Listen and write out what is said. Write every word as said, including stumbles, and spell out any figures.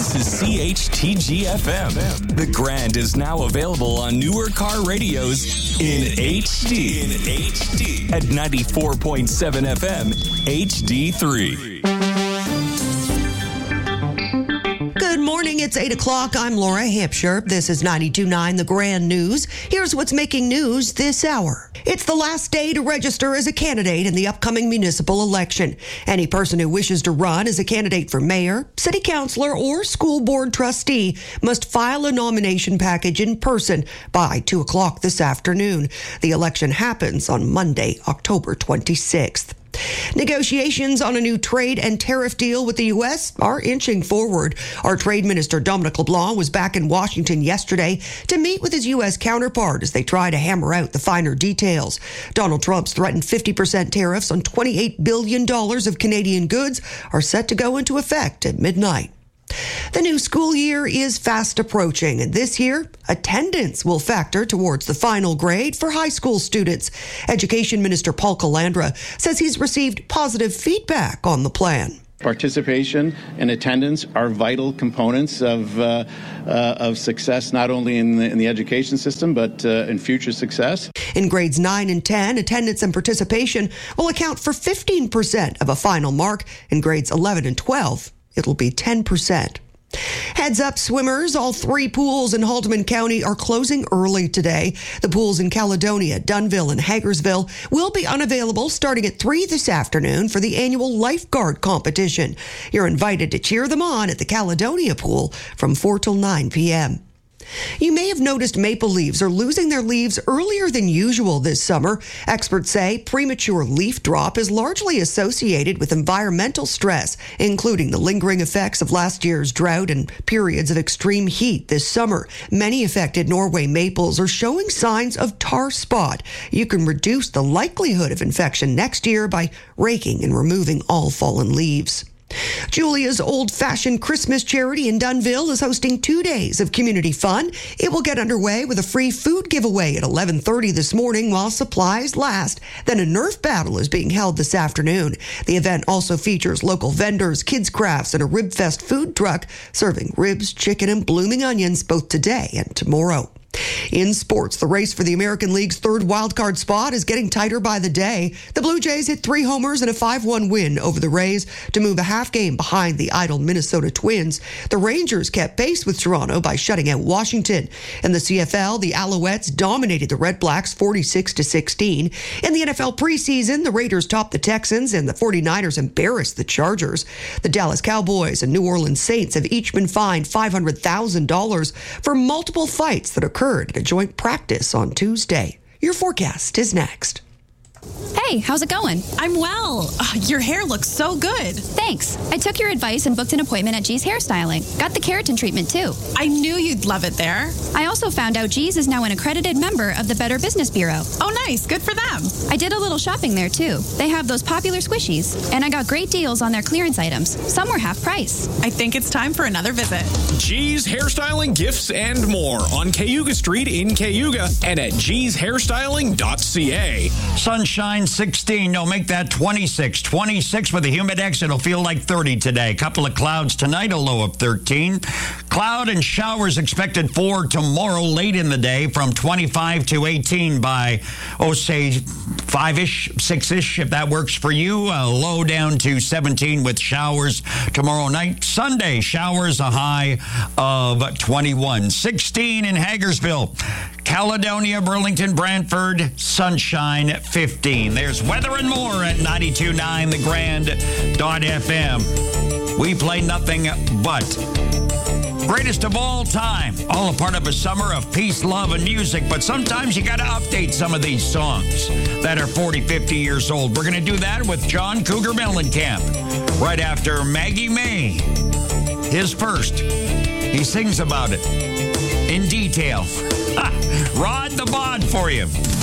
This is C H T G F M. The Grand is now available on newer car radios in H D. In H D. At ninety-four point seven F M, H D three. Good morning. It's eight o'clock. I'm Laura Hampshire. This is ninety-two point nine The Grand News. Here's what's making news this hour. It's the last day to register as a candidate in the upcoming municipal election. Any person who wishes to run as a candidate for mayor, city councilor, or school board trustee must file a nomination package in person by two o'clock this afternoon. The election happens on Monday, October twenty-sixth. Negotiations on a new trade and tariff deal with the U S are inching forward. Our Trade Minister Dominic LeBlanc was back in Washington yesterday to meet with his U S counterpart as they try to hammer out the finer details. Donald Trump's threatened fifty percent tariffs on twenty-eight billion dollars of Canadian goods are set to go into effect at midnight. The new school year is fast approaching, and this year, attendance will factor towards the final grade for high school students. Education Minister Paul Calandra says he's received positive feedback on the plan. Participation and attendance are vital components of uh, uh, of success, not only in the, in the education system, but uh, in future success. In grades nine and ten, attendance and participation will account for fifteen percent of a final mark. In grades eleven and twelve, it'll be ten percent. Heads up, swimmers. All three pools in Haldeman County are closing early today. The pools in Caledonia, Dunnville, and Hagersville will be unavailable starting at three this afternoon for the annual lifeguard competition. You're invited to cheer them on at the Caledonia pool from four till nine p.m. You may have noticed maple leaves are losing their leaves earlier than usual this summer. Experts say premature leaf drop is largely associated with environmental stress, including the lingering effects of last year's drought and periods of extreme heat this summer. Many affected Norway maples are showing signs of tar spot. You can reduce the likelihood of infection next year by raking and removing all fallen leaves. Julia's old-fashioned Christmas charity in Dunnville is hosting two days of community fun. It will get underway with a free food giveaway at eleven thirty this morning while supplies last. Then a Nerf battle is being held this afternoon. The event also features local vendors, kids' crafts, and a Ribfest food truck serving ribs, chicken, and blooming onions both today and tomorrow. In sports, the race for the American League's third wildcard spot is getting tighter by the day. The Blue Jays hit three homers and a five one win over the Rays to move a half game behind the idle Minnesota Twins. The Rangers kept pace with Toronto by shutting out Washington. In the C F L, the Alouettes dominated the Red Blacks forty-six to sixteen. In the N F L preseason, the Raiders topped the Texans and the forty-niners embarrassed the Chargers. The Dallas Cowboys and New Orleans Saints have each been fined five hundred thousand dollars for multiple fights that occurred at a joint practice on Tuesday. Your forecast is next. Hey, how's it going? I'm well. Oh, your hair looks so good. Thanks. I took your advice and booked an appointment at G's Hairstyling. Got the keratin treatment, too. I knew you'd love it there. I also found out G's is now an accredited member of the Better Business Bureau. Oh, nice. Good for them. I did a little shopping there, too. They have those popular squishies, and I got great deals on their clearance items. Some were half price. I think it's time for another visit. G's Hairstyling, Gifts, and more on Cayuga Street in Cayuga and at g's hairstyling dot c a. Sunshine sixteen. No, make that twenty-six. twenty-six with a humidex. It'll feel like thirty today. Couple of clouds tonight, a low of thirteen. Cloud and showers expected for tomorrow late in the day from twenty-five to eighteen by, oh, say, five-ish, six-ish, if that works for you. A low down to seventeen with showers tomorrow night. Sunday, showers, a high of twenty-one. sixteen in Hagersville. Caledonia, Burlington, Brantford, sunshine fifteen. There's weather and more at ninety-two point nine the grand dot f m. We play nothing but greatest of all time. All a part of a summer of peace, love, and music. But sometimes you got to update some of these songs that are forty, fifty years old. We're going to do that with John Cougar Mellencamp right after Maggie May. His first. He sings about it in detail. Rod the Bod for you.